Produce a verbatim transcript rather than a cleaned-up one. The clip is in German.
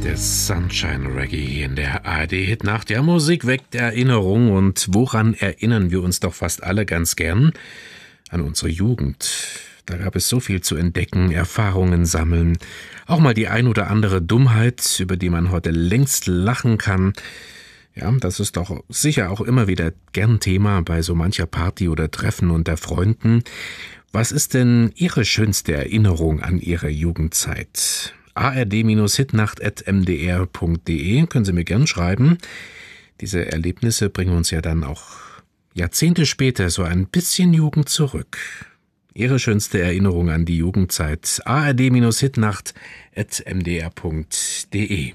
Der Sunshine Reggae in der A R D-Hitnacht. Ja, Musik weckt Erinnerung. Und woran erinnern wir uns doch fast alle ganz gern? An unsere Jugend. Da gab es so viel zu entdecken, Erfahrungen sammeln, auch mal die ein oder andere Dummheit, über die man heute längst lachen kann. Ja, das ist doch sicher auch immer wieder gern Thema bei so mancher Party oder Treffen unter Freunden. Was ist denn Ihre schönste Erinnerung an Ihre Jugendzeit? a r d Hitnacht at m d r punkt d e können Sie mir gern schreiben. Diese Erlebnisse bringen uns ja dann auch Jahrzehnte später so ein bisschen Jugend zurück. Ihre schönste Erinnerung an die Jugendzeit. a r d Hitnacht at m d r punkt d e